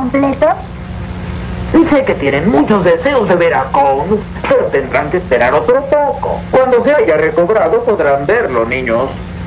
completo? Sé que tienen muchos deseos de ver a Kong, pero tendrán que esperar otro poco. Cuando se haya recobrado podrán verlo, niños.